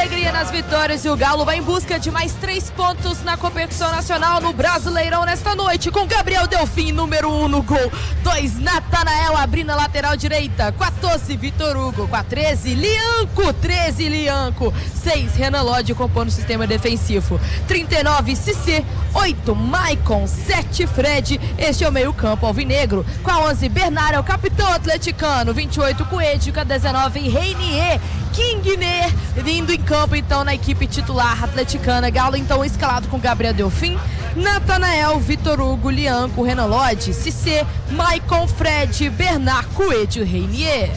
alegria nas vitórias e o Galo vai em busca de mais 3 pontos na competição nacional no Brasileirão nesta noite, com Gabriel Delfim, número 1 no gol, 2 Natanael abrindo a lateral direita, 14 Vitor Hugo, com a 13 Lianco, 13 Lianco, 6 Renan Lodge compondo o sistema defensivo, 39 Cissé, 8 Maicon, 7 Fred, este é o meio campo alvinegro, com a 11 Bernardo, é o capitão atleticano, 28 Coelho, com a 19 Reinier, Kingner vindo em campo então na equipe titular atleticana. Galo então escalado com Gabriel Delfim, Natanael, Vitor Hugo, Lianco, Renan Lodge, Cissé, Maicon, Fred, Bernard, Coelho, Reinier.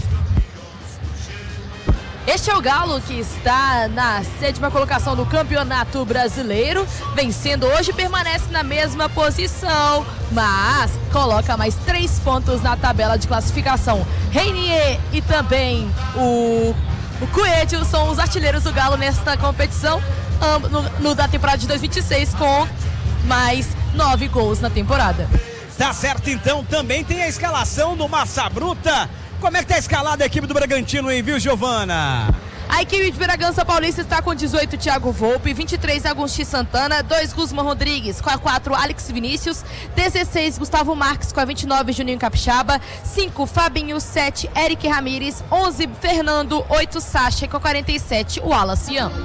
Este é o Galo que está na 7ª colocação do Campeonato Brasileiro, vencendo hoje, permanece na mesma posição, mas coloca mais 3 pontos na tabela de classificação. Reinier e também o Coelho são os artilheiros do Galo nesta competição, no da temporada de 2026, com mais 9 gols na temporada. Tá certo, então também tem a escalação do Massa Bruta. Como é que tá escalada a equipe do Bragantino aí, viu, Giovana? A equipe de Bragança Paulista está com 18 Thiago Volpe, 23 Agostinho Santana, 2 Guzmán Rodrigues, com a 4 Alex Vinícius, 16 Gustavo Marques, com a 29 Juninho Capixaba, 5 Fabinho, 7 Eric Ramírez, 11 Fernando, 8 Sacha, com a 47 o Wallace Ian.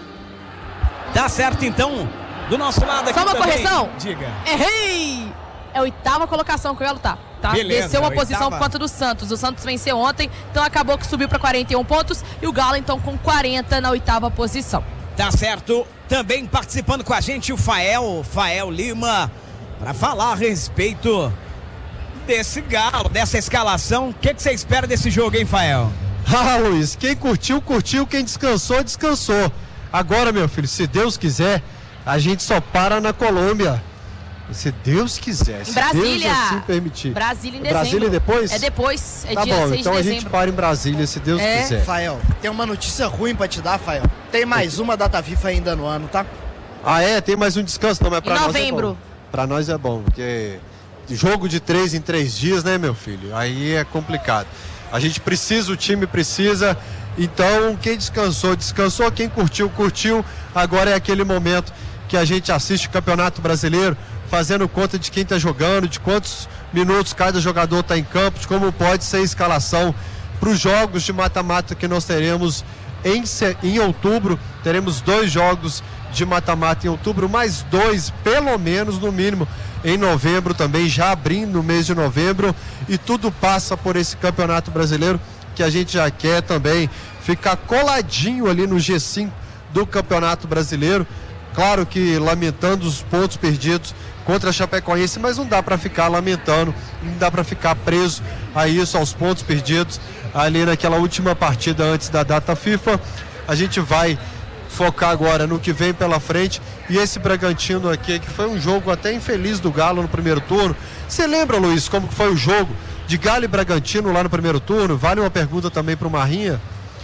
Tá certo então, do nosso lado aqui. Só uma também. correção? Diga. Errei! É a 8ª colocação que o Galo tá. Beleza, desceu uma posição 8ª. por conta do Santos. O Santos venceu ontem, então acabou que subiu para 41 pontos e o Galo então com 40 na 8ª posição. Tá certo. Também participando com a gente o Fael Lima, para falar a respeito desse Galo, dessa escalação. O que você espera desse jogo, hein, Fael? Ah, Luiz, quem curtiu, curtiu, quem descansou, descansou. Agora, meu filho, se Deus quiser, a gente só para na Colômbia. Se Deus quiser, se Brasília. Deus assim permitir. Brasília em dezembro. Brasília depois? É depois, é tá dia bom, 6 então de a dezembro. gente para em Brasília, se Deus quiser. Fael, tem uma notícia ruim pra te dar, Fael. Tem mais uma data FIFA ainda no ano, tá? Ah, é? Tem mais um descanso? Não, mas pra Em nós novembro. é bom. Pra nós é bom, porque jogo de 3 em 3 dias, né, meu filho? Aí é complicado. A gente precisa, o time precisa. Então, quem descansou, descansou. Quem curtiu, curtiu. Agora é aquele momento que a gente assiste o Campeonato Brasileiro, fazendo conta de quem está jogando, de quantos minutos cada jogador está em campo, de como pode ser a escalação para os jogos de mata-mata que nós teremos em outubro. Teremos 2 jogos de mata-mata em outubro, mais 2, pelo menos, no mínimo, em novembro também, já abrindo o mês de novembro, e tudo passa por esse Campeonato Brasileiro, que a gente já quer também ficar coladinho ali no G5 do Campeonato Brasileiro. Claro que lamentando os pontos perdidos contra a Chapecoense, mas não dá para ficar lamentando, não dá para ficar preso a isso, aos pontos perdidos ali naquela última partida antes da data FIFA. A gente vai focar agora no que vem pela frente, e esse Bragantino aqui, que foi um jogo até infeliz do Galo no primeiro turno. Você lembra, Luiz, como que foi o jogo de Galo e Bragantino lá no primeiro turno? Vale uma pergunta também para o Marrinha.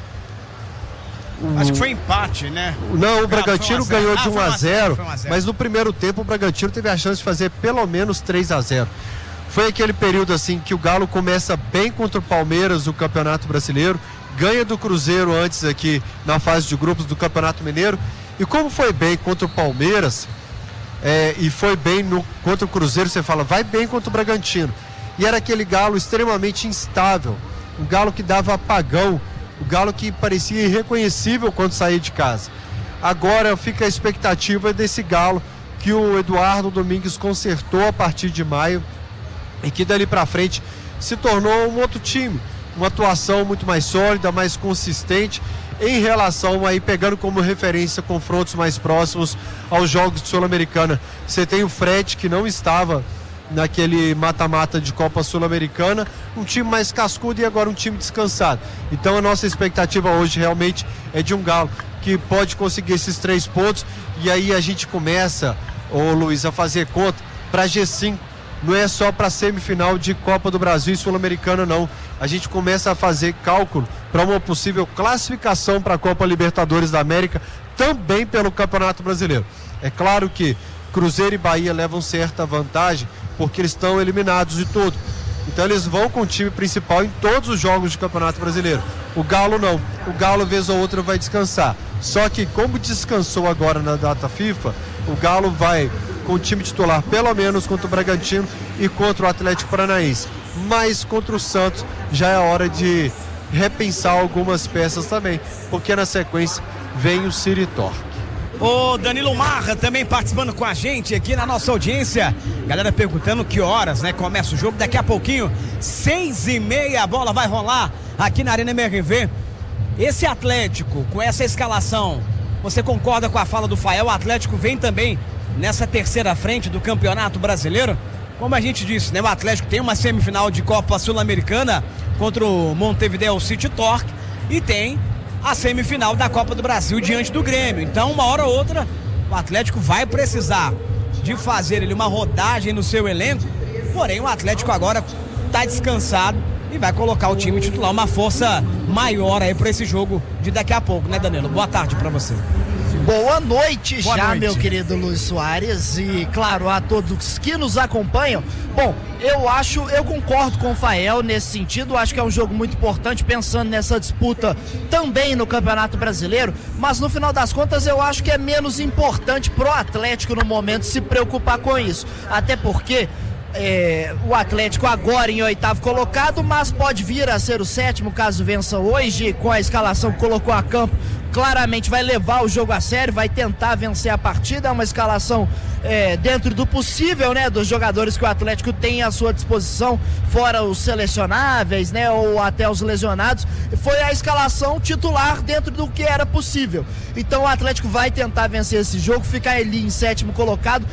Acho que foi empate, né? Não, o Bragantino ganhou de 1-0, foi 1 a 0. mas no primeiro tempo o Bragantino teve a chance de fazer pelo menos 3-0. Foi aquele período assim que o Galo começa bem contra o Palmeiras, o Campeonato Brasileiro, ganha do Cruzeiro antes aqui na fase de grupos do Campeonato Mineiro, e como foi bem contra o Palmeiras e foi bem contra o Cruzeiro, você fala, vai bem contra o Bragantino. E era aquele Galo extremamente instável, um Galo que dava apagão, o Galo que parecia irreconhecível quando saía de casa. Agora fica a expectativa desse Galo que o Eduardo Domingues consertou a partir de maio e que dali para frente se tornou um outro time, uma atuação muito mais sólida, mais consistente em relação aí, pegando como referência confrontos mais próximos aos jogos de Sul-Americana. Você tem o Fred, que não estava naquele mata-mata de Copa Sul-Americana, um time mais cascudo e agora um time descansado. Então a nossa expectativa hoje realmente é de um Galo que pode conseguir esses 3 pontos, e aí a gente começa, Luiz, a fazer conta para G5. Não é só para semifinal de Copa do Brasil e Sul-Americana, não. A gente começa a fazer cálculo para uma possível classificação para a Copa Libertadores da América, também pelo Campeonato Brasileiro. É claro que Cruzeiro e Bahia levam certa vantagem, porque eles estão eliminados de tudo. Então eles vão com o time principal em todos os jogos do Campeonato Brasileiro. O Galo não. O Galo, vez ou outra, vai descansar. Só que como descansou agora na data FIFA, o Galo vai com o time titular pelo menos contra o Bragantino e contra o Atlético Paranaense. Mas contra o Santos já é hora de repensar algumas peças também, porque na sequência vem o City Torque. O Danilo Marra também participando com a gente aqui na nossa audiência. Galera perguntando que horas, né? Começa o jogo daqui a pouquinho, 6h30, a bola vai rolar aqui na Arena MRV. Esse Atlético, com essa escalação, você concorda com a fala do Fael? O Atlético vem também nessa terceira frente do Campeonato Brasileiro. Como a gente disse, né? O Atlético tem uma semifinal de Copa Sul-Americana contra o Montevideo City Torque e tem a semifinal da Copa do Brasil diante do Grêmio. Então, uma hora ou outra, o Atlético vai precisar de fazer uma rodagem no seu elenco, porém o Atlético agora está descansado e vai colocar o time titular, uma força maior aí para esse jogo de daqui a pouco, né, Danilo? Boa tarde para você. Boa noite. Boa já, noite. Meu querido Luiz Soares, e claro, a todos que nos acompanham. Bom, eu concordo com o Fael nesse sentido, acho que é um jogo muito importante, pensando nessa disputa também no Campeonato Brasileiro, mas no final das contas eu acho que é menos importante pro Atlético no momento se preocupar com isso, até porque o Atlético agora em 8º colocado, mas pode vir a ser o 7º caso vença hoje, com a escalação que colocou a campo. Claramente vai levar o jogo a sério, vai tentar vencer a partida. É uma escalação dentro do possível, né, dos jogadores que o Atlético tem à sua disposição, fora os selecionáveis, né, ou até os lesionados. Foi a escalação titular dentro do que era possível. Então o Atlético vai tentar vencer esse jogo, ficar ali em 7º colocado,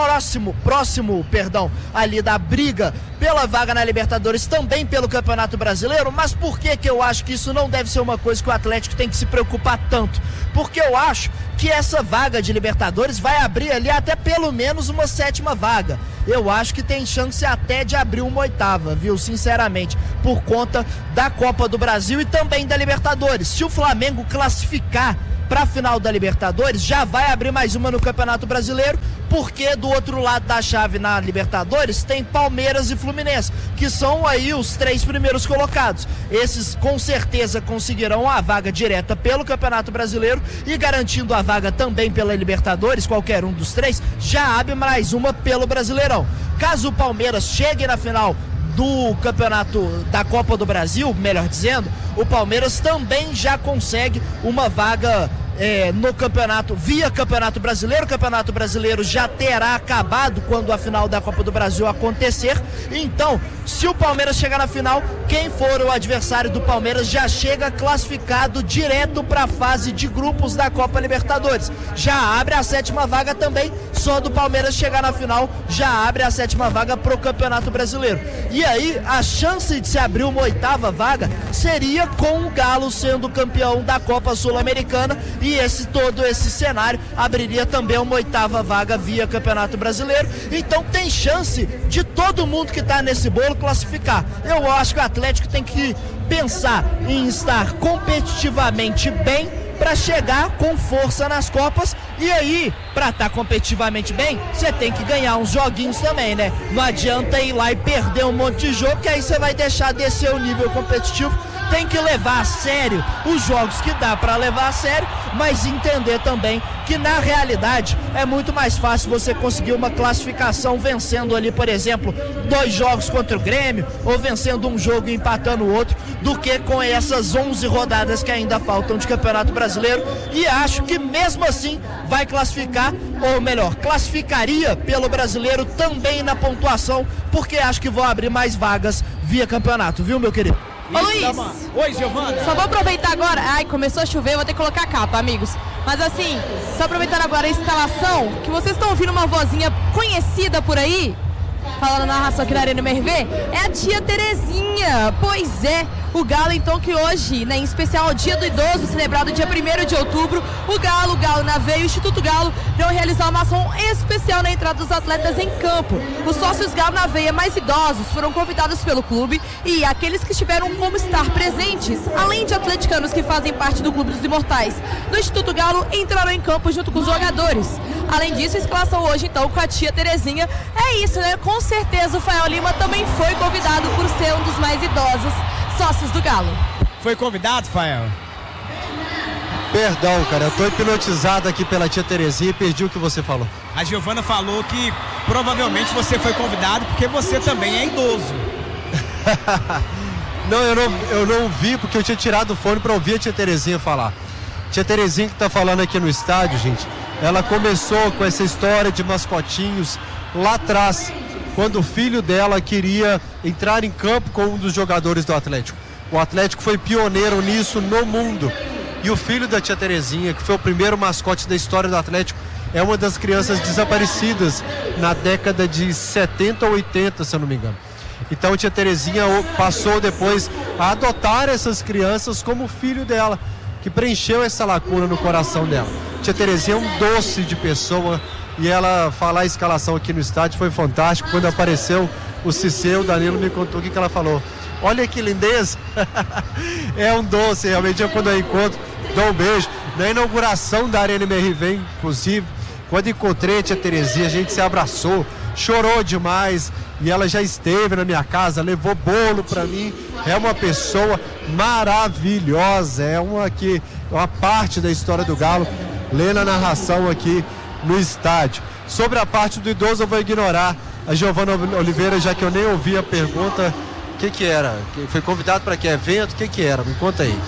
próximo, ali da briga pela vaga na Libertadores, também pelo Campeonato Brasileiro. Mas por que eu acho que isso não deve ser uma coisa que o Atlético tem que se preocupar tanto? Porque eu acho que essa vaga de Libertadores vai abrir ali até pelo menos uma 7ª vaga. Eu acho que tem chance até de abrir uma 8ª, viu? Sinceramente, por conta da Copa do Brasil e também da Libertadores. Se o Flamengo classificar para a final da Libertadores, já vai abrir mais uma no Campeonato Brasileiro, porque do outro lado da chave na Libertadores tem Palmeiras e Fluminense, que são aí os 3 primeiros colocados. Esses com certeza conseguirão a vaga direta pelo Campeonato Brasileiro e garantindo a vaga também pela Libertadores, qualquer um dos 3, já abre mais uma pelo Brasileirão. Caso o Palmeiras chegue na final do campeonato da Copa do Brasil, melhor dizendo, o Palmeiras também já consegue uma vaga no campeonato, via Campeonato Brasileiro. O Campeonato Brasileiro já terá acabado quando a final da Copa do Brasil acontecer. Então, se o Palmeiras chegar na final, quem for o adversário do Palmeiras já chega classificado direto para a fase de grupos da Copa Libertadores. Já abre a 7ª vaga também, só do Palmeiras chegar na final, já abre a 7ª vaga pro Campeonato Brasileiro. E aí, a chance de se abrir uma 8ª vaga seria com o Galo sendo campeão da Copa Sul-Americana, e todo esse cenário abriria também uma 8ª vaga via Campeonato Brasileiro. Então tem chance de todo mundo que está nesse bolo classificar. Eu acho que o Atlético tem que pensar em estar competitivamente bem para chegar com força nas Copas. E aí, para estar competitivamente bem, você tem que ganhar uns joguinhos também, né? Não adianta ir lá e perder um monte de jogo, que aí você vai deixar descer o nível competitivo. Tem que levar a sério os jogos que dá para levar a sério, mas entender também que na realidade é muito mais fácil você conseguir uma classificação vencendo ali, por exemplo, 2 jogos contra o Grêmio, ou vencendo um jogo e empatando o outro, do que com essas 11 rodadas que ainda faltam de Campeonato Brasileiro. E acho que mesmo assim vai classificar, ou melhor, classificaria pelo Brasileiro também na pontuação, porque acho que vão abrir mais vagas via campeonato, viu, meu querido? Ô Luiz, oi, Giovana. Só vou aproveitar agora. Ai, começou a chover, vou ter que colocar a capa, amigos. Mas assim, só aproveitando agora a escalação, que vocês estão ouvindo uma vozinha conhecida por aí, falando na narração aqui na Arena MRV, é a tia Terezinha. Pois é, O Galo, então, que hoje, né, em especial o Dia do Idoso, celebrado dia 1º de outubro, o Galo na Veia e o Instituto Galo vão realizar uma ação especial na entrada dos atletas em campo. Os sócios Galo na Veia mais idosos foram convidados pelo clube e aqueles que tiveram como estar presentes, além de atleticanos que fazem parte do Clube dos Imortais do Instituto Galo, entraram em campo junto com os jogadores. Além disso, a escalação hoje, então, com a tia Terezinha. É isso, né? Com certeza o Fael Lima também foi convidado por ser um dos mais idosos sócios do Galo. Foi convidado, Fael? Perdão, cara, eu tô hipnotizado aqui pela tia Terezinha e perdi o que você falou. A Giovana falou que provavelmente você foi convidado porque você também é idoso. Não, eu não vi porque eu tinha tirado o fone para ouvir a tia Terezinha falar. Tia Terezinha que tá falando aqui no estádio, gente, ela começou com essa história de mascotinhos lá atrás, quando o filho dela queria entrar em campo com um dos jogadores do Atlético. O Atlético foi pioneiro nisso no mundo. E o filho da tia Terezinha, que foi o primeiro mascote da história do Atlético, é uma das crianças desaparecidas na década de 70 ou 80, se eu não me engano. Então a tia Terezinha passou depois a adotar essas crianças como filho dela, que preencheu essa lacuna no coração dela. Tia Terezinha é um doce de pessoa e ela falar a escalação aqui no estádio foi fantástico. Quando apareceu o Ciceu, o Danilo me contou o que ela falou. Olha que lindeza! É um doce, realmente. Eu, quando eu encontro, dou um beijo. Na inauguração da Arena MRV, inclusive, quando encontrei a tia Terezinha, a gente se abraçou, chorou demais. E ela já esteve na minha casa, levou bolo para mim. É uma pessoa maravilhosa, é uma parte da história do Galo. Lê na narração aqui no estádio. Sobre a parte do idoso, eu vou ignorar a Giovana Oliveira, já que eu nem ouvi a pergunta. O que era? Foi convidado para que evento? O que era? Me conta aí.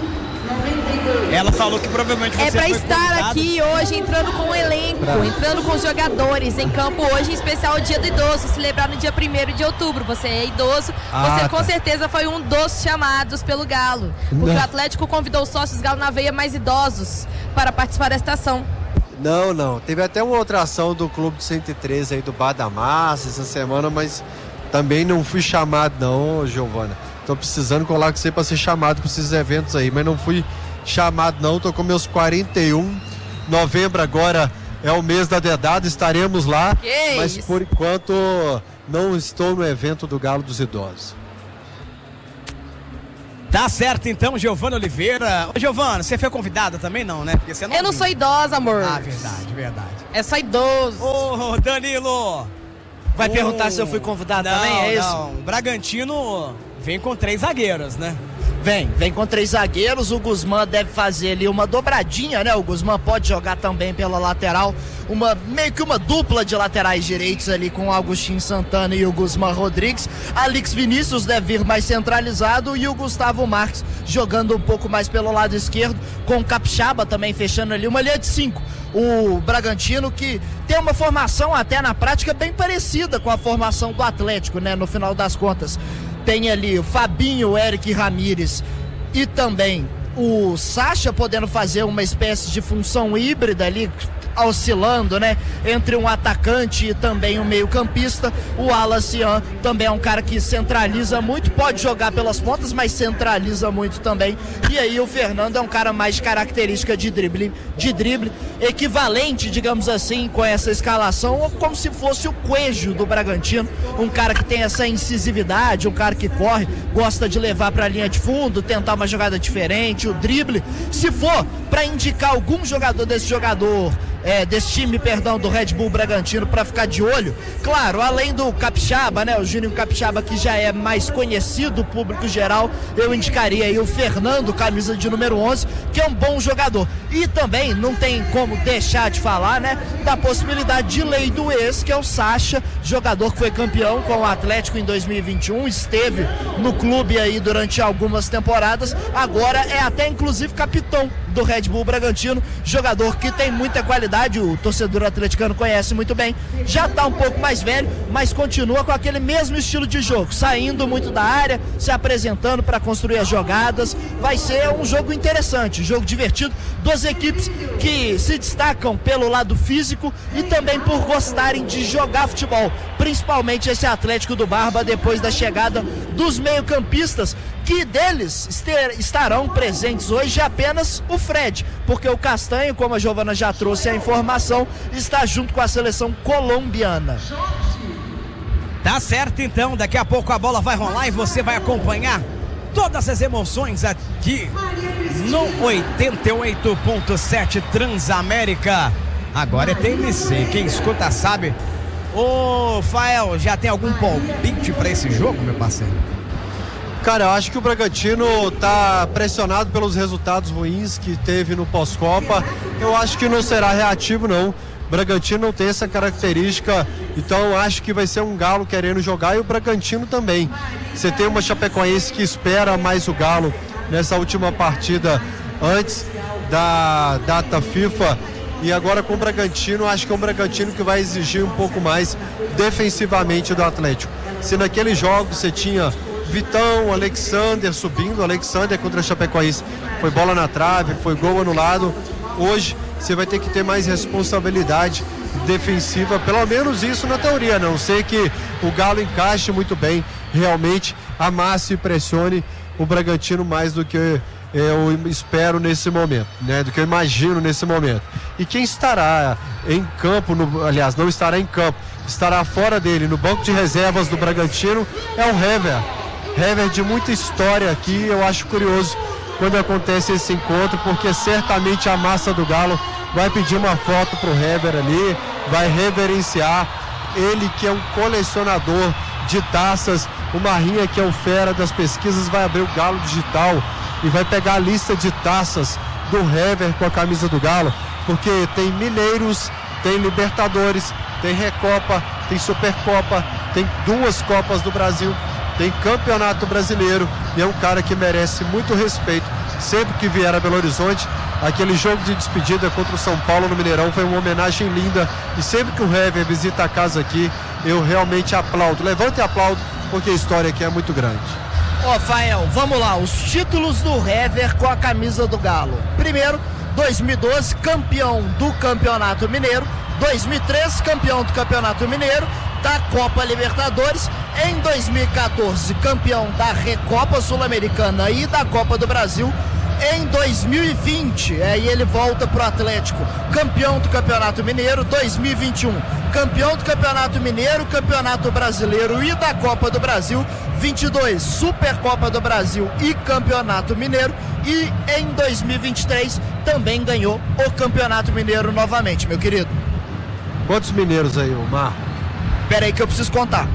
Ela falou que provavelmente você para foi estar convidado. Aqui hoje entrando com o elenco, entrando com os jogadores em campo hoje, em especial o Dia do Idoso, celebrar no dia 1º de outubro. Você é idoso, você com certeza foi um dos chamados pelo Galo, porque o Atlético convidou os sócios Galo na Veia mais idosos para participar desta ação. Não. Teve até uma outra ação do Clube de 113 aí do Bar da Massa essa semana, mas também não fui chamado não, Giovana. Tô precisando colar com você para ser chamado para esses eventos aí, mas não fui chamado não, tô com meus 41. Novembro agora é o mês da dedada, estaremos lá, mas por enquanto não estou no evento do Galo dos Idosos. Tá certo então, Giovana Oliveira. Ô Giovana, você foi convidada também não, né? Porque você não Eu não sou idosa, amor. Ah, verdade. É só idoso. Ô Danilo! Vai perguntar se eu fui convidado também, é isso? Não, o Bragantino vem com 3 zagueiros, né? Vem com 3 zagueiros, o Guzmán deve fazer ali uma dobradinha, né? O Guzmán pode jogar também pela lateral, meio que uma dupla de laterais direitos ali com o Agostinho Santana e o Guzmán Rodrigues. Alex Vinícius deve vir mais centralizado e o Gustavo Marques jogando um pouco mais pelo lado esquerdo, com o Capixaba também fechando ali uma linha de 5. O Bragantino que tem uma formação até na prática bem parecida com a formação do Atlético, né? No final das contas. Tem ali o Fabinho, o Eric Ramírez e também o Sacha podendo fazer uma espécie de função híbrida ali, oscilando, né, entre um atacante e também um meio-campista. O Alacian também é um cara que centraliza muito, pode jogar pelas pontas, mas centraliza muito também. E aí o Fernando é um cara mais de característica de drible, equivalente, digamos assim, com essa escalação, como se fosse o Coelho do Bragantino, um cara que tem essa incisividade, um cara que corre, gosta de levar para a linha de fundo, tentar uma jogada diferente, o drible. Se for para indicar algum jogador desse time do Red Bull Bragantino para ficar de olho, claro, além do Capixaba, né, o Júnior Capixaba, que já é mais conhecido do público geral, eu indicaria aí o Fernando, camisa de número 11, que é um bom jogador. E também não tem como deixar de falar, né, da possibilidade de lei do ex, que é o Sacha, jogador que foi campeão com o Atlético em 2021, esteve no clube aí durante algumas temporadas, agora é até inclusive capitão do Red Bull Bragantino, jogador que tem muita qualidade, o torcedor atleticano conhece muito bem, já está um pouco mais velho, mas continua com aquele mesmo estilo de jogo, saindo muito da área, se apresentando para construir as jogadas. Vai ser um jogo interessante, um jogo divertido, duas equipes que se destacam pelo lado físico e também por gostarem de jogar futebol, principalmente esse Atlético do Barba, depois da chegada dos meio-campistas que deles estarão presentes hoje apenas o Fred, porque o Castanho, como a Giovana já trouxe a informação, está junto com a seleção colombiana. Tá certo, então, daqui a pouco a bola vai rolar e você vai acompanhar todas as emoções aqui no 88.7 Transamérica. Agora é TMC, quem escuta sabe. Ô, Fael, já tem algum palpite para esse jogo, meu parceiro? Cara, eu acho que o Bragantino tá pressionado pelos resultados ruins que teve no pós-Copa. Eu acho que não será reativo, não. O Bragantino não tem essa característica, então eu acho que vai ser um Galo querendo jogar e o Bragantino também. Você tem uma Chapecoense que espera mais o Galo nessa última partida antes da data FIFA, e agora com o Bragantino, acho que é um Bragantino que vai exigir um pouco mais defensivamente do Atlético. Se naquele jogo você tinha Vitão, Alexander subindo, Alexander contra a Chapecoense, foi bola na trave, foi gol anulado. Hoje você vai ter que ter mais responsabilidade defensiva, pelo menos isso na teoria, a não ser que o Galo encaixe muito bem, realmente amasse e pressione o Bragantino mais do que eu espero nesse momento, né? Do que eu imagino nesse momento. E quem estará em campo, aliás, não estará em campo, estará fora dele, no banco de reservas do Bragantino, é o Hever. Hever de muita história aqui, eu acho curioso quando acontece esse encontro, porque certamente a massa do Galo vai pedir uma foto pro Hever ali, vai reverenciar ele, que é um colecionador de taças. O Marrinha, que é o fera das pesquisas, vai abrir o Galo Digital e vai pegar a lista de taças do Hever com a camisa do Galo, porque tem Mineiros, tem Libertadores, tem Recopa, tem Supercopa, tem 2 Copas do Brasil, tem Campeonato Brasileiro, e é um cara que merece muito respeito. Sempre que vier a Belo Horizonte, aquele jogo de despedida contra o São Paulo no Mineirão foi uma homenagem linda, e sempre que o Hever visita a casa aqui, eu realmente aplaudo, levanto e aplaudo, porque a história aqui é muito grande. Ó, Fael, vamos lá, os títulos do Hever com a camisa do Galo. Primeiro, 2012, campeão do Campeonato Mineiro. 2003, campeão do Campeonato Mineiro, da Copa Libertadores. Em 2014, campeão da Recopa Sul-Americana e da Copa do Brasil. Em 2020, aí ele volta pro Atlético, campeão do Campeonato Mineiro. 2021, campeão do Campeonato Mineiro, Campeonato Brasileiro e da Copa do Brasil. 22, Supercopa do Brasil e Campeonato Mineiro. E em 2023 também ganhou o Campeonato Mineiro novamente, meu querido. Quantos mineiros aí, Omar? Pera aí que eu preciso contar.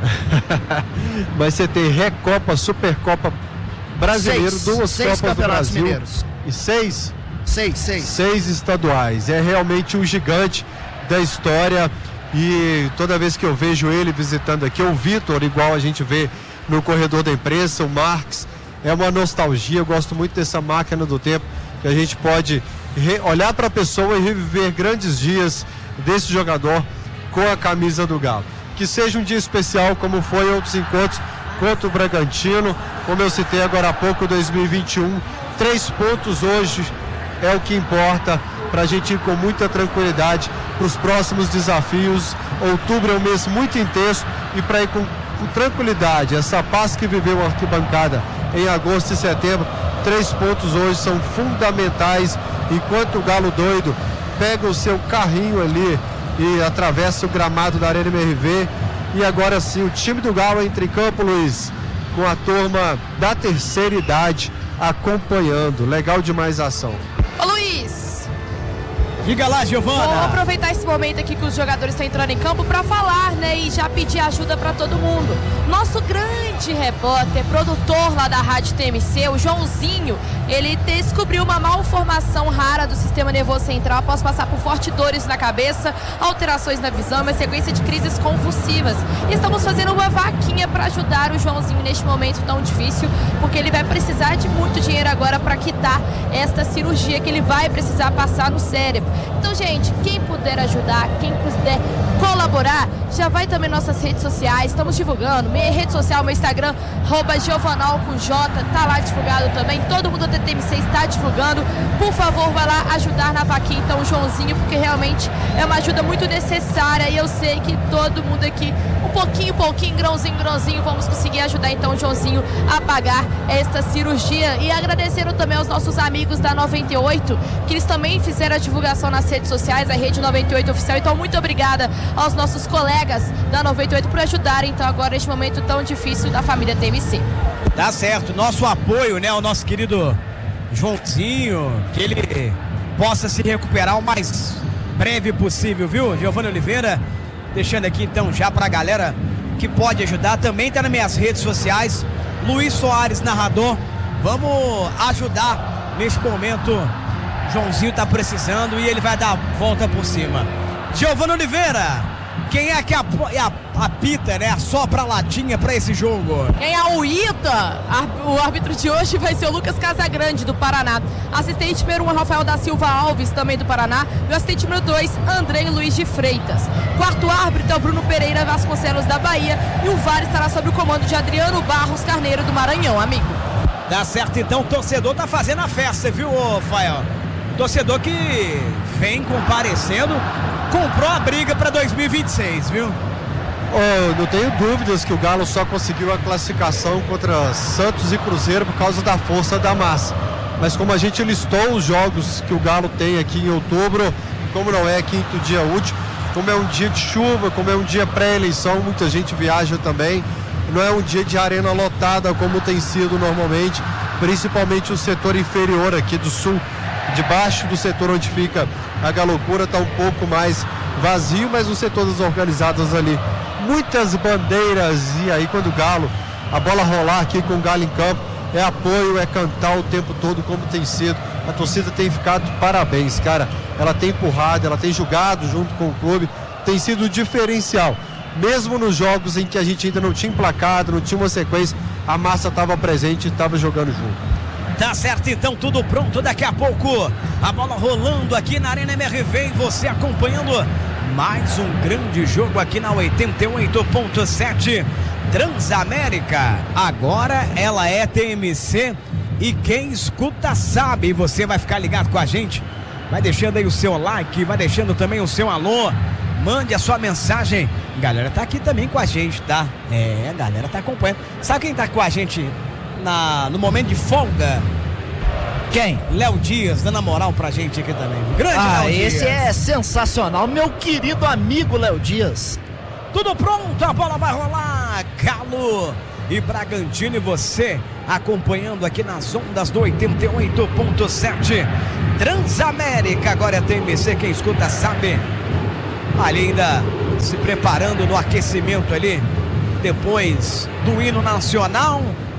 Mas você tem Recopa, Supercopa Brasileiro, 2 Copas do Brasil mineiros. E 6? 6 estaduais. É realmente um gigante da história, e toda vez que eu vejo ele visitando aqui, o Vitor, igual a gente vê no corredor da imprensa, o Marques, é uma nostalgia. Eu gosto muito dessa máquina do tempo, que a gente pode olhar para a pessoa e reviver grandes dias desse jogador com a camisa do Galo. Que seja um dia especial, como foi em outros encontros contra o Bragantino, como eu citei agora há pouco, 2021. 3 pontos hoje é o que importa para a gente ir com muita tranquilidade para os próximos desafios. Outubro é um mês muito intenso, e para ir com tranquilidade, essa paz que viveu a arquibancada em agosto e setembro, 3 pontos hoje são fundamentais, enquanto o Galo doido pega o seu carrinho ali e atravessa o gramado da Arena MRV. E agora sim, o time do Galo entra em campo, Luiz, com a turma da terceira idade acompanhando. Legal demais a ação. Ô, Luiz, diga lá, Giovana. vou aproveitar esse momento aqui que os jogadores estão entrando em campo para falar, né, e já pedir ajuda para todo mundo. Nosso grande repórter, produtor lá da Rádio TMC, o Joãozinho, ele descobriu uma malformação rara do sistema nervoso central após passar por fortes dores na cabeça, alterações na visão e uma sequência de crises convulsivas. E estamos fazendo uma vaquinha para ajudar o Joãozinho neste momento tão difícil, porque ele vai precisar de muito dinheiro agora para quitar esta cirurgia que ele vai precisar passar no cérebro. Então, gente, quem puder ajudar, quem puder colaborar, já vai também nas nossas redes sociais, estamos divulgando, minha rede social, meu Instagram, @Giovanal com J, tá lá divulgado também, todo mundo TMC está divulgando. Por favor, vai lá ajudar na vaquinha, então, Joãozinho, porque realmente é uma ajuda muito necessária e eu sei que todo mundo aqui, um pouquinho, grãozinho, vamos conseguir ajudar, então, o Joãozinho a pagar esta cirurgia. E agradecendo também aos nossos amigos da 98, que eles também fizeram a divulgação nas redes sociais, a Rede 98 Oficial. Então, muito obrigada aos nossos colegas da 98 por ajudarem, então, agora neste momento tão difícil da família TMC. Tá certo, nosso apoio, né, ao nosso querido Joãozinho, que ele possa se recuperar o mais breve possível, viu? Giovanni Oliveira, deixando aqui então já pra galera que pode ajudar, também tá nas minhas redes sociais, Luiz Soares, narrador. Vamos ajudar neste momento, Joãozinho tá precisando e ele vai dar a volta por cima. Giovanni Oliveira, quem é que apita, né? Assopra a latinha pra esse jogo? Quem aúita o árbitro de hoje vai ser o Lucas Casagrande, do Paraná. Assistente número 1, Rafael da Silva Alves, também do Paraná. E o assistente número 2, Andrei Luiz de Freitas. Quarto árbitro é o Bruno Pereira Vasconcelos, da Bahia. E o VAR estará sob o comando de Adriano Barros Carneiro, do Maranhão, amigo. Dá certo, então, o torcedor tá fazendo a festa, viu, Fael? Torcedor que vem comparecendo, comprou a briga para 2026, viu? Não tenho dúvidas que o Galo só conseguiu a classificação contra Santos e Cruzeiro por causa da força da massa. Mas como a gente listou os jogos que o Galo tem aqui em outubro, como não é quinto dia útil, como é um dia de chuva, como é um dia pré-eleição, muita gente viaja também. Não é um dia de arena lotada como tem sido normalmente, principalmente o setor inferior aqui do sul. Debaixo do setor onde fica a Galocura está um pouco mais vazio, mas o setor das organizadas ali, muitas bandeiras, e aí quando o Galo, a bola rolar aqui com o Galo em campo, é apoio, é cantar o tempo todo como tem sido. A torcida tem ficado de parabéns, cara. Ela tem empurrado, ela tem jogado junto com o clube, tem sido diferencial. Mesmo nos jogos em que a gente ainda não tinha emplacado, não tinha uma sequência, a massa estava presente e estava jogando junto. Tá certo, então, tudo pronto. Daqui a pouco a bola rolando aqui na Arena MRV e você acompanhando mais um grande jogo aqui na 88.7 Transamérica. Agora ela é TMC e quem escuta sabe. E você vai ficar ligado com a gente, vai deixando aí o seu like, vai deixando também o seu alô, mande a sua mensagem. Galera tá aqui também com a gente, tá? A galera tá acompanhando. Sabe quem tá com a gente no momento de folga? Quem? Léo Dias, dando a moral pra gente aqui também. Grande Léo Dias. Esse é sensacional, meu querido amigo Léo Dias. Tudo pronto, a bola vai rolar. Galo e Bragantino, e você acompanhando aqui nas ondas do 88.7 Transamérica. Agora é TMC, quem escuta sabe. Ali ainda se preparando no aquecimento ali, depois do hino nacional.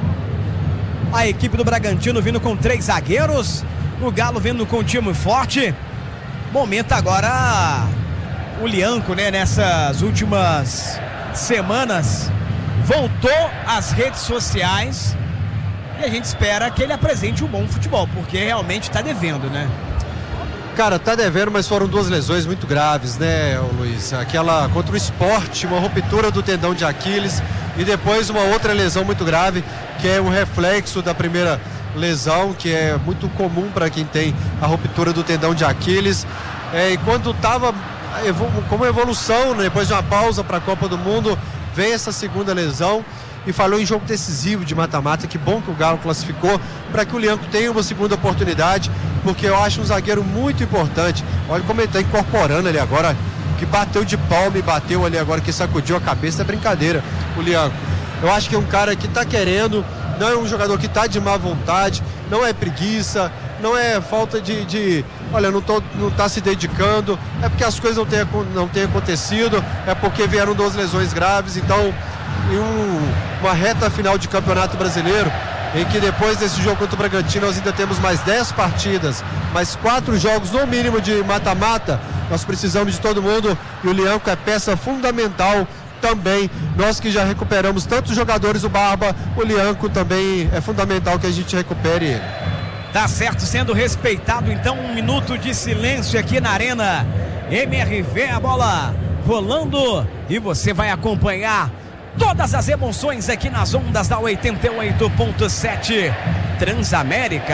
A equipe do Bragantino vindo com 3 zagueiros, o Galo vindo com um time forte. Momento agora, o Lianco, né, nessas últimas semanas, voltou às redes sociais e a gente espera que ele apresente um bom futebol, porque realmente está devendo, né? Cara, tá devendo, mas foram 2 lesões muito graves, né, Luiz? Aquela contra o Sport, uma ruptura do tendão de Aquiles, e depois uma outra lesão muito grave, que é um reflexo da primeira lesão, que é muito comum para quem tem a ruptura do tendão de Aquiles. E quando estava como evolução, né, depois de uma pausa para a Copa do Mundo, vem essa segunda lesão. E falou em jogo decisivo de mata-mata. Que bom que o Galo classificou para que o Lianco tenha uma segunda oportunidade, porque eu acho um zagueiro muito importante. Olha como ele está incorporando ali agora, que bateu de palma e bateu ali agora, que sacudiu a cabeça, é brincadeira o Lianco. Eu acho que é um cara que está querendo, não é um jogador que está de má vontade, não é preguiça, não é falta olha, não está se dedicando, é porque as coisas não têm acontecido, é porque vieram 2 lesões graves. Então, em uma reta final de Campeonato Brasileiro, em que depois desse jogo contra o Bragantino nós ainda temos mais 10 partidas, mais 4 jogos no mínimo de mata-mata, nós precisamos de todo mundo, e o Lianco é peça fundamental também. Nós que já recuperamos tantos jogadores, o Barba, o Lianco também é fundamental que a gente recupere ele. Tá certo, sendo respeitado então 1 minuto de silêncio aqui na Arena MRV, a bola rolando e você vai acompanhar todas as emoções aqui nas ondas da 88.7 Transamérica.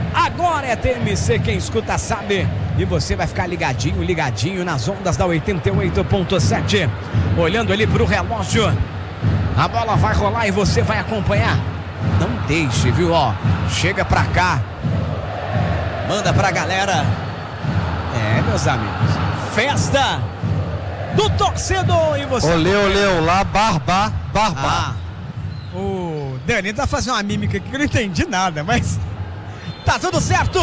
Agora é TMC, quem escuta sabe. E você vai ficar ligadinho nas ondas da 88.7. Olhando ali pro relógio. A bola vai rolar e você vai acompanhar. Não deixe, viu? Ó, chega pra cá. Manda pra galera. Meus amigos. Festa do torcedor. E você... Olê, lá, Barbá. O Dani tá fazendo uma mímica aqui que eu não entendi nada, mas tá tudo certo.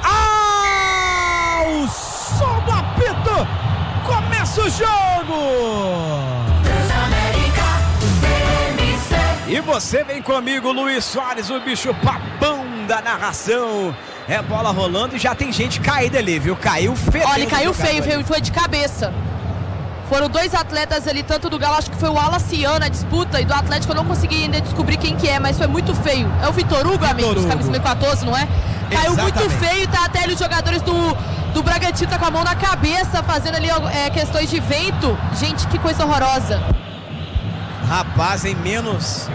O som do apito. Começa o jogo. E você vem comigo, Luiz Soares, o bicho papão da narração. É bola rolando e já tem gente caída ali, viu? Caiu feio. Olha, caiu feio, foi de cabeça. Foram dois atletas ali, tanto do Galo, acho que foi o Alaciano na disputa, e do Atlético eu não consegui ainda descobrir quem que é, mas foi muito feio. É o Vitor Hugo, amigos, camisa número 14, não é? Caiu muito feio, tá até ali os jogadores do Bragantino tá com a mão na cabeça, fazendo ali questões de vento. Gente, que coisa horrorosa. Rapaz, em menos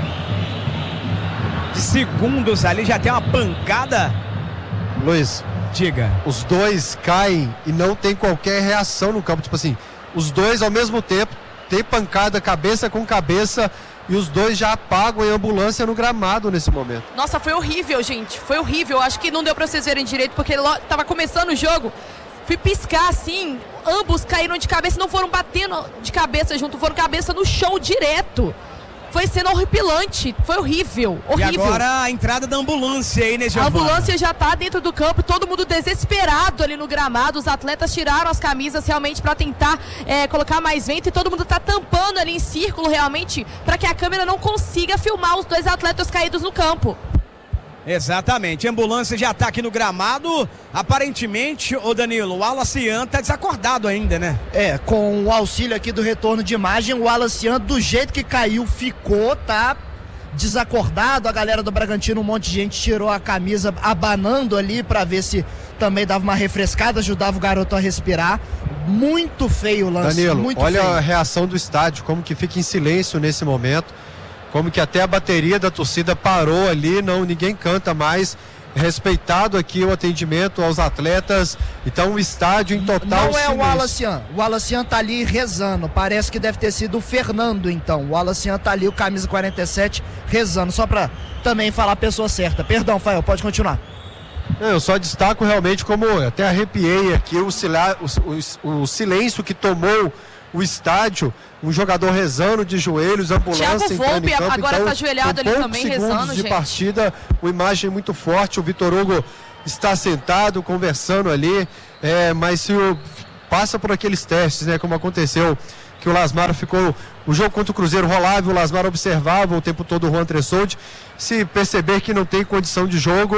de segundos ali já tem uma pancada. Luiz, diga. Os dois caem e não tem qualquer reação no campo, tipo assim, os dois ao mesmo tempo, tem pancada cabeça com cabeça e os dois já apagam em ambulância no gramado nesse momento. Nossa, foi horrível, gente, foi horrível. Acho que não deu pra vocês verem direito porque tava começando o jogo. Fui piscar assim, ambos caíram de cabeça, não foram batendo de cabeça junto, foram cabeça no chão direto. Foi sendo horripilante, foi horrível. E agora a entrada da ambulância aí, né, Giovana? A ambulância já tá dentro do campo, todo mundo desesperado ali no gramado. Os atletas tiraram as camisas realmente para tentar colocar mais vento e todo mundo tá tampando ali em círculo realmente para que a câmera não consiga filmar os dois atletas caídos no campo. Exatamente, a ambulância já tá aqui no gramado. Aparentemente, ô Danilo, o Alacian tá desacordado ainda, né? Com o auxílio aqui do retorno de imagem, o Alacian, do jeito que caiu, ficou, tá desacordado. A galera do Bragantino, um monte de gente tirou a camisa abanando ali pra ver se também dava uma refrescada, ajudava o garoto a respirar. Muito feio o lance, Danilo, muito olha feio. A reação do estádio, como que fica em silêncio nesse momento. Como que até a bateria da torcida parou ali, ninguém canta mais. Respeitado aqui o atendimento aos atletas. Então o estádio em total Não silêncio. É o Alacian. O Alacian tá ali rezando. Parece que deve ter sido o Fernando, então. O Alacian tá ali, o camisa 47, rezando. Só pra também falar a pessoa certa. Perdão, Fael, pode continuar. Eu só destaco realmente como até arrepiei aqui o silêncio que tomou o estádio, um jogador rezando de joelhos, ambulância entrando em campo. Agora tá ajoelhado ali também, rezando, de partida, uma imagem muito forte. O Vitor Hugo está sentado, conversando ali, mas se passa por aqueles testes, né, como aconteceu, que o Lasmar ficou, o jogo contra o Cruzeiro rolava, o Lasmar observava o tempo todo o Juan Tressoldi. Se perceber que não tem condição de jogo,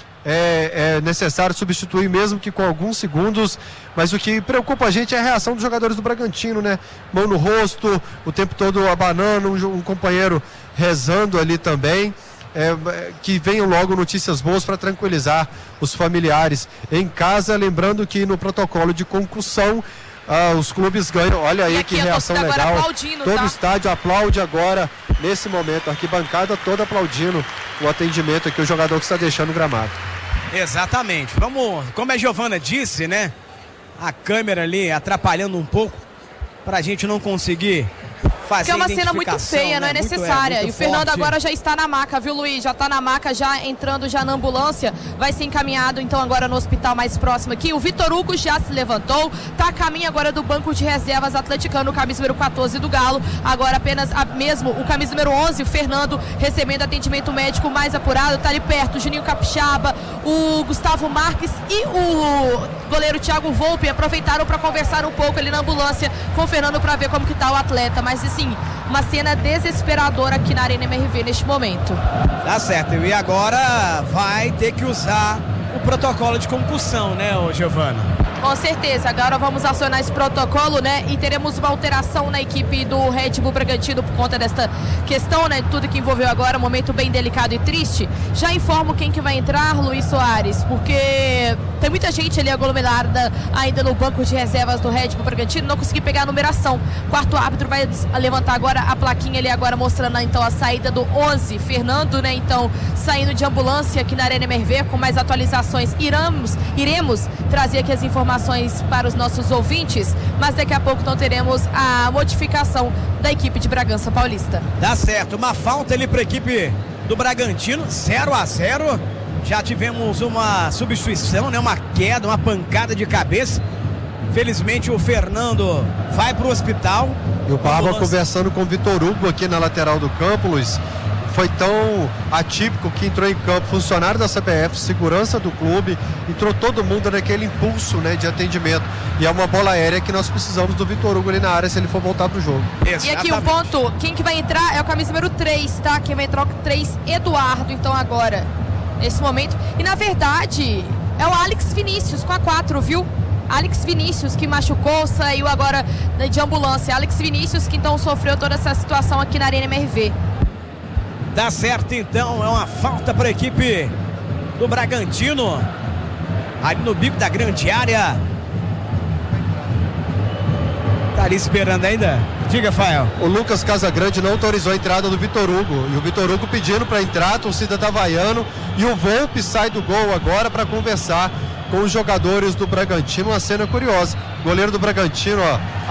é necessário substituir, mesmo que com alguns segundos. Mas o que preocupa a gente é a reação dos jogadores do Bragantino, né? Mão no rosto, o tempo todo abanando, um companheiro rezando ali também. Que venham logo notícias boas para tranquilizar os familiares em casa. Lembrando que no protocolo de concussão, os clubes ganham. Olha aí que reação legal. Todo o estádio aplaude agora, nesse momento. A arquibancada toda aplaudindo o atendimento aqui, o jogador que está deixando o gramado. Exatamente. Vamos, como a Giovana disse, né? A câmera ali atrapalhando um pouco pra gente não conseguir fazer. Que é uma cena muito feia, não é necessária. E o Fernando agora já está na maca, viu, Luiz? Já está na maca, já entrando já na ambulância. Vai ser encaminhado então agora no hospital mais próximo aqui. O Vitor Hugo já se levantou, tá a caminho agora do banco de reservas atleticano, o camisa número 14 do Galo. Agora apenas mesmo o camisa número 11, o Fernando, recebendo atendimento médico mais apurado. Tá ali perto o Juninho Capixaba, o Gustavo Marques e o goleiro Thiago Volpe aproveitaram para conversar um pouco ali na ambulância com o Fernando para ver como que tá o atleta. Mas assim, uma cena desesperadora aqui na Arena MRV neste momento. Tá certo, e agora vai ter que usar o protocolo de concussão, né, Giovana? Com certeza, agora vamos acionar esse protocolo, né, e teremos uma alteração na equipe do Red Bull Bragantino por conta desta questão, né, tudo que envolveu agora, um momento bem delicado e triste. Já informo quem que vai entrar, Luiz Soares, porque Tem muita gente ali aglomerada ainda no banco de reservas do Red Bull Bragantino. Não consegui pegar a numeração. Quarto árbitro vai levantar agora a plaquinha ali agora, mostrando então a saída do 11, Fernando, né? Então, saindo de ambulância aqui na Arena MRV. Com mais atualizações, iremos trazer aqui as informações para os nossos ouvintes, mas daqui a pouco não teremos a modificação da equipe de Bragança Paulista. Tá certo, uma falta ali para a equipe do Bragantino, 0-0. Já tivemos uma substituição, né? Uma queda, uma pancada de cabeça. Felizmente o Fernando vai para o hospital. E o Barba conversando com o Vitor Hugo aqui na lateral do campo, Luiz. Foi tão atípico que entrou em campo funcionário da CBF, segurança do clube, entrou todo mundo naquele impulso, né, de atendimento. E é uma bola aérea que nós precisamos do Vitor Hugo ali na área se ele for voltar pro jogo. E aqui o ponto, quem que vai entrar é o camisa número 3, tá? Quem vai entrar é o 3, Eduardo, então agora, nesse momento. E na verdade, é o Alex Vinícius com a 4, viu? Alex Vinícius que machucou, saiu agora de ambulância. Alex Vinícius que então sofreu toda essa situação aqui na Arena MRV. Dá certo então, é uma falta para a equipe do Bragantino, ali no bico da grande área. Tá ali esperando ainda? Diga, Fael. O Lucas Casagrande não autorizou a entrada do Vitor Hugo, e o Vitor Hugo pedindo para entrar, a torcida tá vaiando, e o Volpe sai do gol agora para conversar com os jogadores do Bragantino. Uma cena curiosa, o goleiro do Bragantino,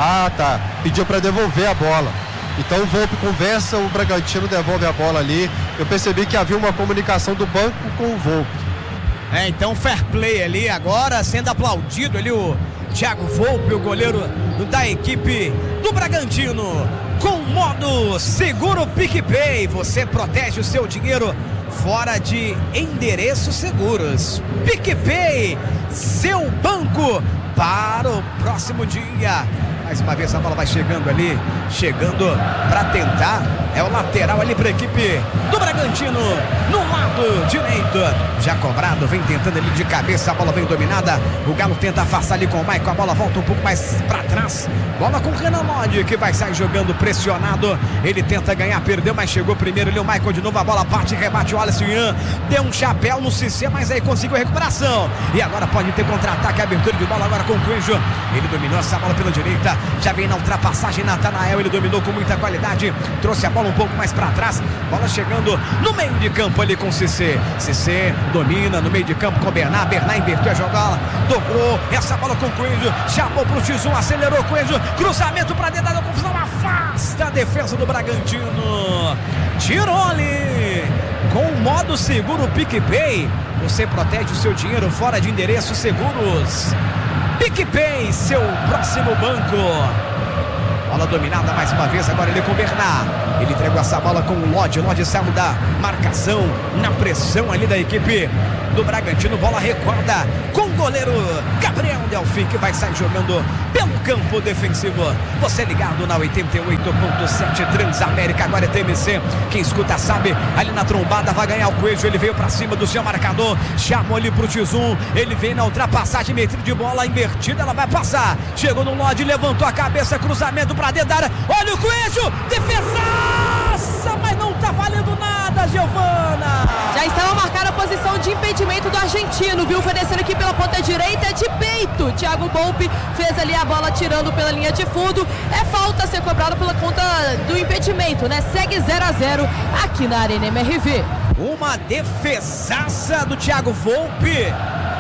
pediu para devolver a bola. Então o Volpe conversa, o Bragantino devolve a bola ali. Eu percebi que havia uma comunicação do banco com o Volpe. Então fair play ali agora, sendo aplaudido ali o Thiago Volpe, o goleiro da equipe do Bragantino. Com modo seguro PicPay, você protege o seu dinheiro fora de endereços seguros. PicPay, seu banco para o próximo dia. Mais uma vez a bola vai chegando ali, chegando para tentar, é o lateral ali para a equipe do Bragantino, no lado direito, já cobrado, vem tentando ali de cabeça, a bola vem dominada, o Galo tenta afastar ali com o Maicon, a bola volta um pouco mais para trás, bola com o Renan Lodge, que vai sair jogando pressionado, ele tenta ganhar, perdeu, mas chegou primeiro ali o Maicon de novo, a bola parte, rebate o Alisson Ian, deu um chapéu no Cissé, mas aí conseguiu a recuperação, e agora pode ter contra-ataque, abertura de bola agora com o Coelho, ele dominou essa bola pela direita, já vem na ultrapassagem, Natanael, ele dominou com muita qualidade, trouxe a bola um pouco mais para trás, bola chegando no meio de campo ali com o Cissé, Cissé domina no meio de campo com o Bernard, Bernard inverteu a jogada, dobrou essa bola com o Coelho, chamou pro X1, acelerou o Coelho, cruzamento para dentro da confusão, afasta a defesa do Bragantino, tirou ali, com o modo seguro PicPay, você protege o seu dinheiro fora de endereços seguros. PicPay, seu próximo banco. Bola dominada mais uma vez, agora ele com o Bernard. Ele entregou essa bola com o Lodge. Lodge saiu da marcação, na pressão ali da equipe do Bragantino. Bola recuada com o goleiro Gabriel Delfim, que vai sair jogando pelo campo defensivo. Você ligado na 88.7 Transamérica, agora é TMC. Quem escuta sabe, ali na trombada vai ganhar o Coelho. Ele veio pra cima do seu marcador, chamou ali pro X1. Ele vem na ultrapassagem, metro de bola invertida, ela vai passar. Chegou no Lodge, levantou a cabeça, cruzamento pra dentro da área. Olha o Coelho, defesaça, mas não tá valendo nada, Giovana. Já estava marcada a posição de impedimento do argentino, viu? Oferecendo aqui pela ponta direita, de peito. Thiago Volpe fez ali a bola tirando pela linha de fundo. É falta a ser cobrada pela conta do impedimento, né? Segue 0-0 aqui na Arena MRV. Uma defesaça do Thiago Volpe.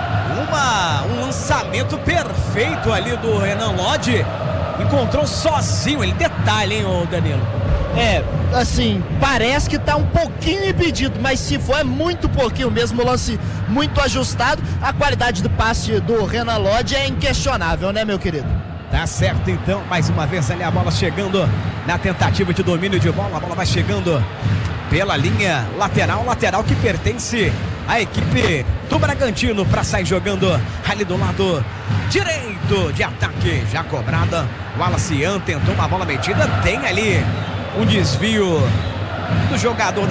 Um lançamento perfeito ali do Renan Lodge. Encontrou sozinho ele. Detalhe, hein, ô Danilo? Assim, parece que tá um pouquinho impedido, mas se for é muito pouquinho mesmo, lance muito ajustado. A qualidade do passe do Renan Lodge é inquestionável, né, meu querido? Tá certo então, mais uma vez ali a bola chegando na tentativa de domínio de bola, a bola vai chegando pela linha lateral que pertence à equipe do Bragantino para sair jogando ali do lado direito de ataque, já cobrada. O Wallace tentou uma bola metida, tem ali um desvio do jogador da equipe do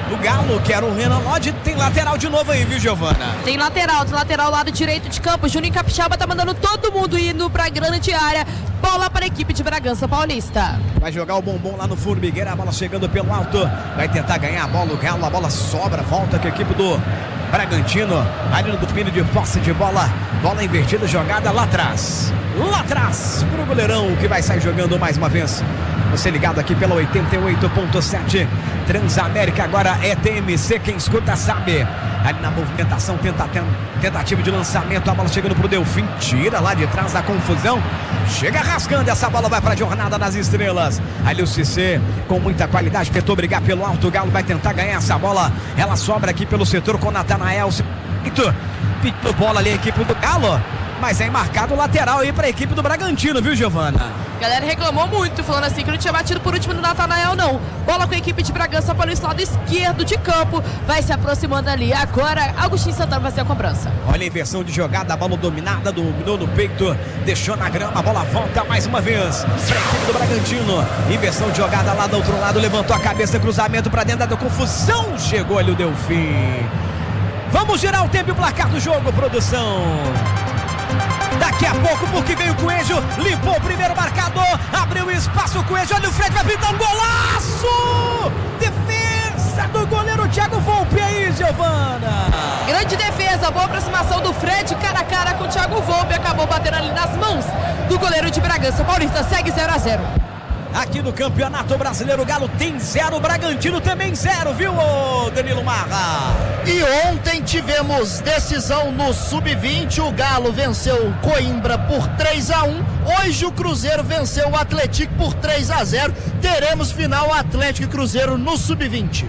do Galo, que era o Renan Lodge. Tem lateral de novo aí, viu, Giovana? Tem lateral lado direito de campo. Juninho Capixaba tá mandando todo mundo indo pra grande área. Bola para a equipe de Bragança Paulista. Vai jogar o bombom lá no Formigueira, a bola chegando pelo alto. Vai tentar ganhar a bola, o Galo, a bola sobra, volta com a equipe do Bragantino. Ali no domínio de posse de bola. Bola invertida, jogada lá atrás. Lá atrás, pro goleirão que vai sair jogando mais uma vez. Você ligado aqui pela 88.7 Transamérica, agora é TMC, quem escuta sabe. Ali na movimentação, tentativa de lançamento, a bola chegando pro Delfim, tira lá de trás da confusão, chega rasgando, essa bola vai pra Jornada nas Estrelas. Ali o Cissé, com muita qualidade, tentou brigar pelo alto, o Galo vai tentar ganhar essa bola, ela sobra aqui pelo setor com o Natanael, pitou bola ali a equipe do Galo, mas é marcado o lateral aí pra equipe do Bragantino, viu, Giovana? A galera reclamou muito, falando assim que não tinha batido por último no Natanael, não. Bola com a equipe de Bragança para o lado esquerdo de campo. Vai se aproximando ali. Agora, Agostinho Santana vai ser a cobrança. Olha a inversão de jogada, a bola dominada, dominou no peito, deixou na grama, a bola volta mais uma vez. Para a equipe do Bragantino. Inversão de jogada lá do outro lado, levantou a cabeça, cruzamento para dentro da confusão. Chegou ali o Delfim. Vamos girar o tempo e o placar do jogo, produção. Daqui a pouco, porque veio o Coelho, limpou o primeiro marcador, abriu espaço, o Coelho, olha o Fred, vai pintar um golaço! Defesa do goleiro Thiago Volpe aí, Giovana! Grande defesa, boa aproximação do Fred, cara a cara com o Thiago Volpe, acabou batendo ali nas mãos do goleiro de Bragança Paulista, segue 0-0. Aqui no Campeonato Brasileiro, o Galo tem 0, o Bragantino também 0, viu, Danilo Marra? E ontem tivemos decisão no Sub-20, o Galo venceu o Coimbra por 3-1, hoje o Cruzeiro venceu o Atlético por 3-0, teremos final Atlético e Cruzeiro no Sub-20.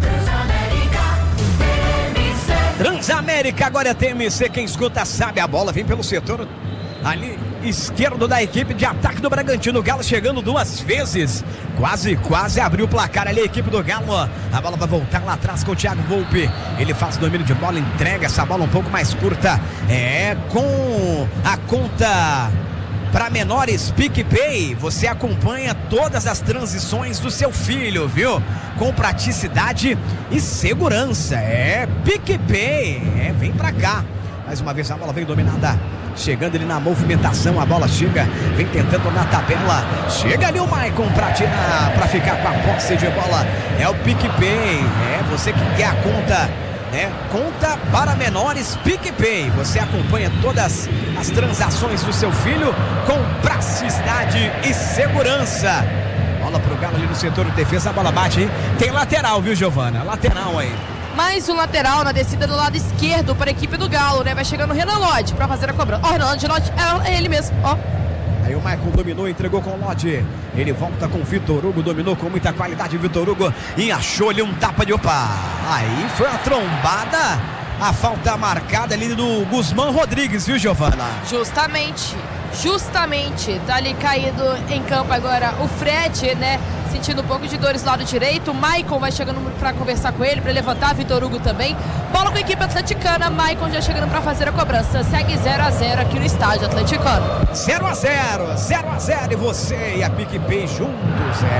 Transamérica, agora é TMC, quem escuta sabe, a bola vem pelo setor ali esquerdo da equipe de ataque do Bragantino. O Galo chegando 2 vezes, quase abriu o placar ali a equipe do Galo. A bola vai voltar lá atrás com o Thiago Volpe, ele faz domínio de bola, entrega essa bola um pouco mais curta, com a conta para menores PicPay, você acompanha todas as transições do seu filho, viu? Com praticidade e segurança. PicPay, vem pra cá. Mais uma vez a bola vem dominada, chegando ele na movimentação, a bola chega, vem tentando na tabela, chega ali o Maicon pra tirar, pra ficar com a posse de bola, é o PicPay, você que quer a conta, conta para menores PicPay, você acompanha todas as transações do seu filho com praticidade e segurança. Bola pro Galo ali no setor de defesa, a bola bate, hein? Tem lateral, viu, Giovana? Lateral aí. Mais um lateral na descida do lado esquerdo para a equipe do Galo, né? Vai chegando o Renan Lodge para fazer a cobrança. Renan Lodge é ele mesmo, Aí o Maicon dominou, entregou com o Lodge. Ele volta com o Vitor Hugo, dominou com muita qualidade o Vitor Hugo e achou ali um tapa de opa. Aí foi a trombada, a falta marcada ali do Guzmán Rodrigues, viu, Giovana? Justamente, tá ali caído em campo agora o Fred, né? Sentindo um pouco de dores do lado direito. O Maicon vai chegando para conversar com ele, para levantar. Vitor Hugo também. Bola com a equipe atleticana. Maicon já chegando para fazer a cobrança. Segue 0-0 aqui no estádio atleticano. 0-0 e você e a PicPay juntos.